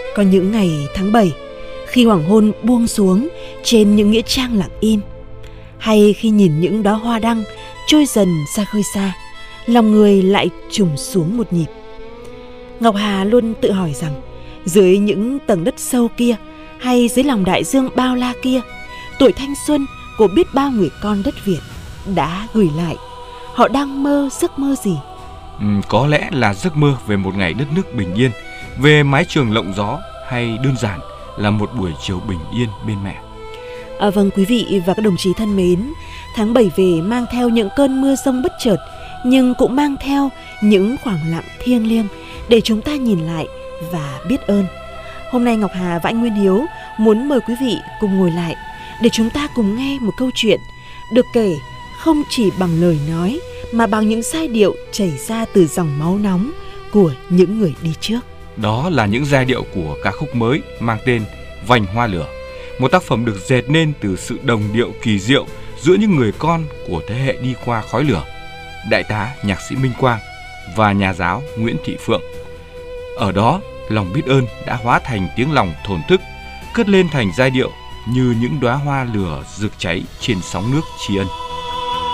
Có những ngày tháng 7, khi hoàng hôn buông xuống trên những nghĩa trang lặng im, hay khi nhìn những đóa hoa đăng trôi dần ra khơi xa, lòng người lại trùng xuống một nhịp. Ngọc Hà luôn tự hỏi rằng dưới những tầng đất sâu kia, hay dưới lòng đại dương bao la kia, tuổi thanh xuân của biết bao người con đất Việt đã gửi lại. Họ đang mơ giấc mơ gì? Có lẽ là giấc mơ về một ngày đất nước bình yên, về mái trường lộng gió, hay đơn giản là một buổi chiều bình yên bên mẹ. Vâng, quý vị và các đồng chí thân mến, tháng 7 về mang theo những cơn mưa giông bất chợt, nhưng cũng mang theo những khoảng lặng thiêng liêng để chúng ta nhìn lại và biết ơn. Hôm nay Ngọc Hà và anh Nguyên Hiếu muốn mời quý vị cùng ngồi lại để chúng ta cùng nghe một câu chuyện được kể không chỉ bằng lời nói mà bằng những giai điệu chảy ra từ dòng máu nóng của những người đi trước. Đó là những giai điệu của ca khúc mới mang tên Vành Hoa Lửa, một tác phẩm được dệt nên từ sự đồng điệu kỳ diệu giữa những người con của thế hệ đi qua khói lửa, đại tá nhạc sĩ Minh Quang và nhà giáo Nguyễn Thị Phượng. Ở đó, lòng biết ơn đã hóa thành tiếng lòng thổn thức, cất lên thành giai điệu như những đóa hoa lửa rực cháy trên sóng nước tri ân.